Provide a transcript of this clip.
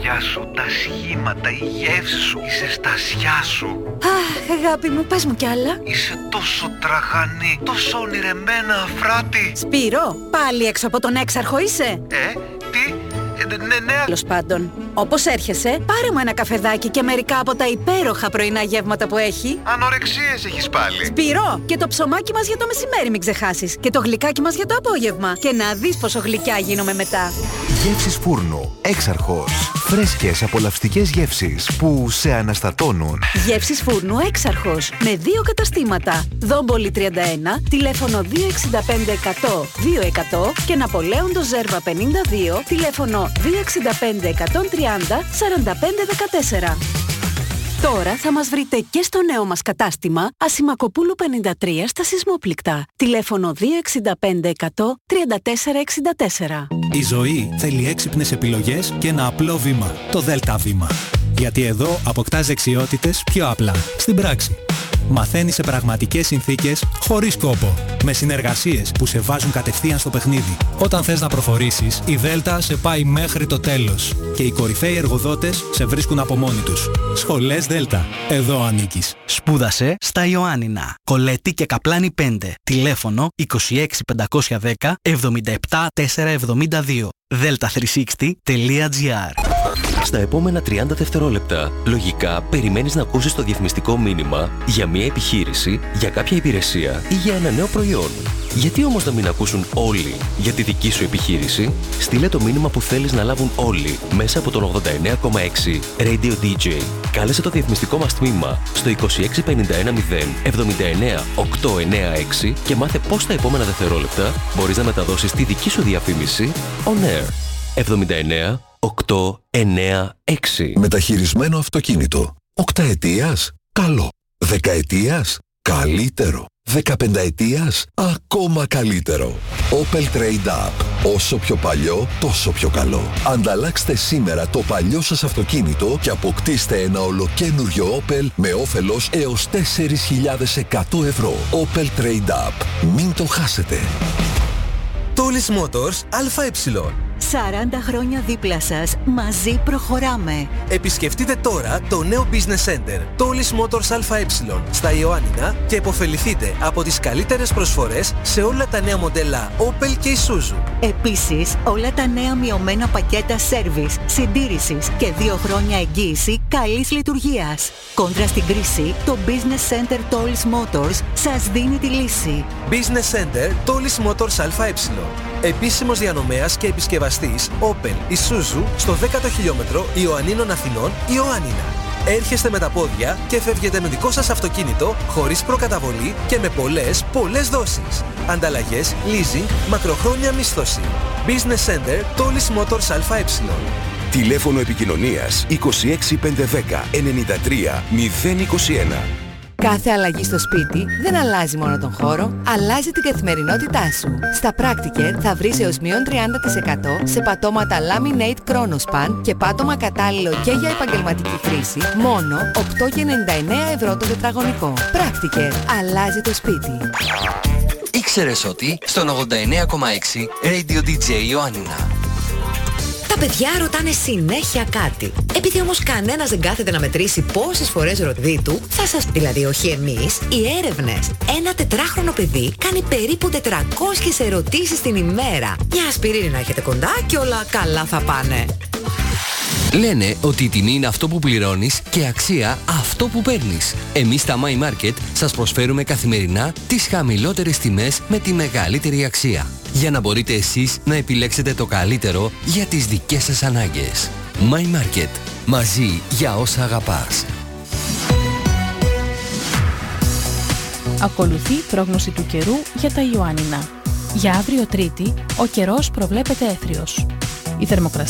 λόγια σου, τα σχήματα, η γεύση σου, η ζεστασιά σου. Αχ, αγάπη μου, πες μου κι άλλα. Είσαι τόσο τραχανή, τόσο ονειρεμένα, Αφράτη. Σπύρο, πάλι έξω από τον έξαρχο είσαι? Τι? Ναι. Τέλος πάντων, όπως έρχεσαι, πάρε μου ένα καφεδάκι και μερικά από τα υπέροχα πρωινά γεύματα που έχει. Ανορεξίες έχεις πάλι. Σπύρο, και το ψωμάκι μας για το μεσημέρι μην ξεχάσεις. Και το γλυκάκι μας για το απόγευμα. Και να δεις πόσο γλυκιά γίνομαι μετά. Γεύσεις φούρνου. Έξαρχος. Φρέσκες απολαυστικές γεύσεις που σε αναστατώνουν. Γεύσεις φούρνου Έξαρχος. Με 2 καταστήματα. Δόμπολη 31, τηλέφωνο 265 100 200 και Ναπολέοντος Ζέρβα 52, τηλέφωνο 265 130 45 14. Τώρα θα μας βρείτε και στο νέο μας κατάστημα Ασημακοπούλου 53 στα Σεισμόπληκτα. Τηλέφωνο 265 100 34 64. Η ζωή θέλει έξυπνες επιλογές και ένα απλό βήμα. Το ΔΕΛΤΑ βήμα. Γιατί εδώ αποκτάς δεξιότητες πιο απλά, στην πράξη. Μαθαίνεις σε πραγματικές συνθήκες, χωρίς κόπο. Με συνεργασίες που σε βάζουν κατευθείαν στο παιχνίδι. Όταν θες να προχωρήσεις, η ΔΕΛΤΑ σε πάει μέχρι το τέλος. Και οι κορυφαίοι εργοδότες σε βρίσκουν από μόνοι τους. Σχολές ΔΕΛΤΑ. Εδώ ανήκεις. Σπούδασε στα Ιωάννινα. Κολέτη και Καπλάνη 5. Τηλέφωνο 26 510 77 472. delta360.gr. Στα επόμενα 30 δευτερόλεπτα, λογικά περιμένεις να ακούσεις το διαφημιστικό μήνυμα για μια επιχείρηση, για κάποια υπηρεσία ή για ένα νέο προϊόν. Γιατί όμως να μην ακούσουν όλοι για τη δική σου επιχείρηση? Στείλε το μήνυμα που θέλεις να λάβουν όλοι μέσα από τον 89,6 Radio DJ. Κάλεσε το διαφημιστικό μας τμήμα στο 26510 79 896 και μάθε πώς τα επόμενα δευτερόλεπτα μπορείς να μεταδώσεις τη δική σου διαφήμιση on air. 79 896. Μεταχειρισμένο αυτοκίνητο. 8 ετίας? Καλό. 10 ετίας? Καλύτερο. 15 ετίας? Ακόμα καλύτερο. Opel Trade Up. Όσο πιο παλιό, τόσο πιο καλό. Ανταλλάξτε σήμερα το παλιό σας αυτοκίνητο και αποκτήστε ένα ολοκένουργιο Opel με όφελος έως 4.100 ευρώ. Opel Trade Up. Μην το χάσετε. Tools Motors ΑΕ. 40 χρόνια δίπλα σας. Μαζί προχωράμε. Επισκεφτείτε τώρα το νέο Business Center Tools Motors ΑΕ στα Ιωάννινα και επωφεληθείτε από τις καλύτερες προσφορές σε όλα τα νέα μοντέλα Opel και Isuzu. Επίσης, όλα τα νέα μειωμένα πακέτα service, συντήρησης και 2 χρόνια εγγύηση καλής λειτουργίας. Κόντρα στην κρίση, το Business Center Tools Motors σας δίνει τη λύση. Business Center Tools Motors ΑΕ. Επίσημος διανομέας και επισκευαστής Opel Isuzu στο 10ο χιλιόμετρο Ιωαννίνων Αθηνών, Ιωάννινα. Έρχεστε με τα πόδια και φεύγετε με δικό σας αυτοκίνητο χωρίς προκαταβολή και με πολλές δόσεις. Ανταλλαγές, leasing, μακροχρόνια μίσθωση. Business Center Tools Motors ΑΕ. Τηλέφωνο επικοινωνίας 26 510 93 021. Κάθε αλλαγή στο σπίτι δεν αλλάζει μόνο τον χώρο, αλλάζει την καθημερινότητά σου. Στα Practicare θα βρεις έως μείον 30% σε πατώματα Laminate Chronospan και πάτωμα κατάλληλο και για επαγγελματική χρήση, μόνο 8,99 ευρώ το τετραγωνικό. Practicare. Αλλάζει το σπίτι. Ήξερες ότι στον 89,6 Radio DJ Ιωάννινα. Τα παιδιά ρωτάνε συνέχεια κάτι. Επειδή όμως κανένας δεν κάθεται να μετρήσει πόσες φορές ρωτή του, θα σας, δηλαδή όχι εμείς, οι έρευνες. Ένα 4χρονο παιδί κάνει περίπου 400 ερωτήσεις την ημέρα. Μια ασπιρίνη να έχετε κοντά και όλα καλά θα πάνε. Λένε ότι η τιμή είναι αυτό που πληρώνεις και αξία αυτό που παίρνεις. Εμείς στα My Market σας προσφέρουμε καθημερινά τις χαμηλότερες τιμές με τη μεγαλύτερη αξία. Για να μπορείτε εσείς να επιλέξετε το καλύτερο για τις δικές σας ανάγκες. My Market. Μαζί για όσα αγαπάς. Ακολουθεί πρόγνωση του καιρού για τα Ιωάννινα. Για αύριο Τρίτη, ο καιρός προβλέπεται έθριος. Η θερμοκρασία